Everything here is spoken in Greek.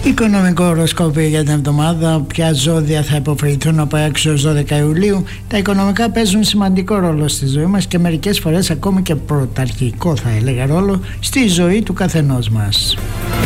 Οικονομικό οροσκόπιο για την εβδομάδα. Ποια ζώδια θα υποφεληθούν από 6 έως 12 Ιουλίου. Τα οικονομικά παίζουν σημαντικό ρόλο στη ζωή μας και μερικές φορές ακόμη και πρωταρχικό, θα έλεγα, ρόλο στη ζωή του καθενός μας.